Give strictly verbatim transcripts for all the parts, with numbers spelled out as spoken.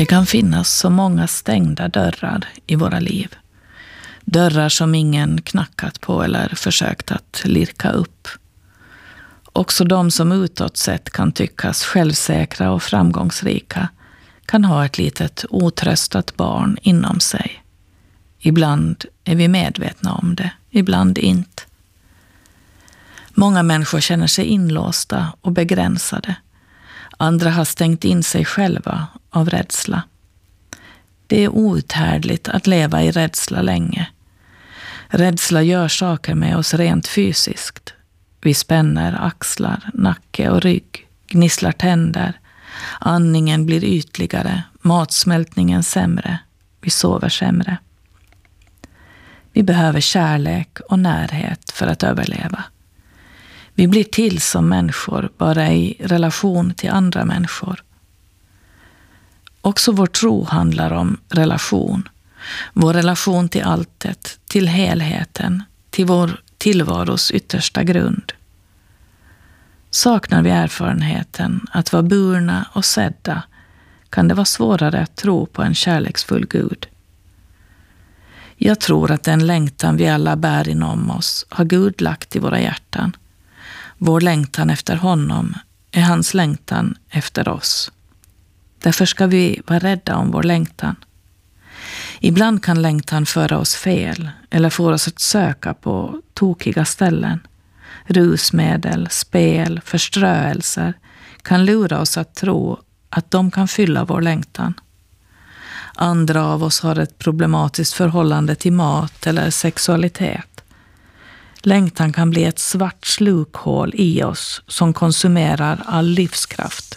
Det kan finnas så många stängda dörrar i våra liv. Dörrar som ingen knackat på eller försökt att lirka upp. Också de som utåt sett kan tyckas självsäkra och framgångsrika kan ha ett litet otröstat barn inom sig. Ibland är vi medvetna om det, ibland inte. Många människor känner sig inlåsta och begränsade. Andra har stängt in sig själva av rädsla. Det är outhärdligt att leva i rädsla länge. Rädsla gör saker med oss rent fysiskt. Vi spänner axlar, nacke och rygg, gnisslar tänder. Andningen blir ytligare, matsmältningen sämre. Vi sover sämre. Vi behöver kärlek och närhet för att överleva. Vi blir till som människor bara i relation till andra människor. Också vår tro handlar om relation. Vår relation till alltet, till helheten, till vår tillvaros yttersta grund. Saknar vi erfarenheten att vara burna och sedda kan det vara svårare att tro på en kärleksfull Gud. Jag tror att den längtan vi alla bär inom oss har Gud lagt i våra hjärtan. Vår längtan efter honom är hans längtan efter oss. Därför ska vi vara rädda om vår längtan. Ibland kan längtan föra oss fel eller få oss att söka på tokiga ställen. Rusmedel, spel, förströelser kan lura oss att tro att de kan fylla vår längtan. Andra av oss har ett problematiskt förhållande till mat eller sexualitet. Längtan kan bli ett svart slukhål i oss som konsumerar all livskraft.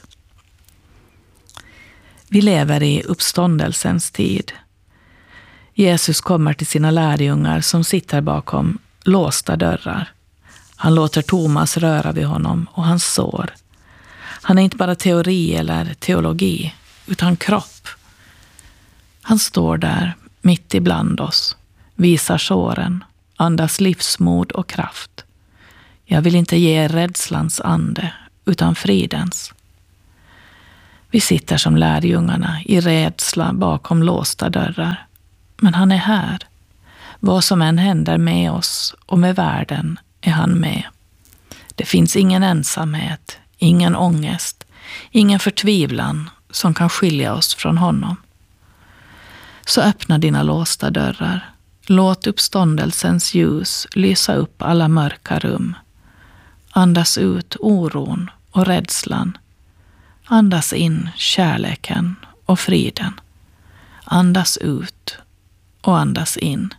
Vi lever i uppståndelsens tid. Jesus kommer till sina lärjungar som sitter bakom låsta dörrar. Han låter Thomas röra vid honom och han sår. Han är inte bara teori eller teologi, utan kropp. Han står där mitt ibland oss, visar såren, andas livsmod och kraft. Jag vill inte ge rädslans ande, utan fridens. Vi sitter som lärjungarna i rädsla bakom låsta dörrar. Men han är här. Vad som än händer med oss och med världen är han med. Det finns ingen ensamhet, ingen ångest, ingen förtvivlan som kan skilja oss från honom. Så öppna dina låsta dörrar. Låt uppståndelsens ljus lysa upp alla mörka rum. Andas ut oron och rädslan. Andas in kärleken och friden. Andas ut och andas in.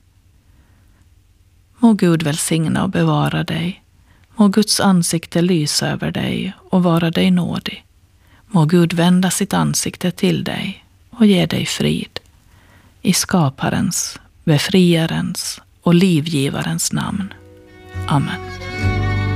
Må Gud välsigna och bevara dig. Må Guds ansikte lysa över dig och vara dig nådig. Må Gud vända sitt ansikte till dig och ge dig frid. I skaparens, befriarens och livgivarens namn. Amen.